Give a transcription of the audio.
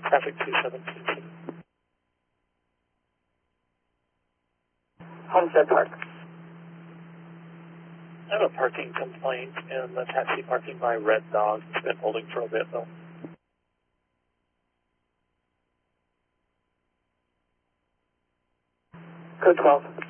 Traffic 2722. Homestead Park. I have a parking complaint in the taxi parking by Red Dog. It's been holding for a bit though. Code 12.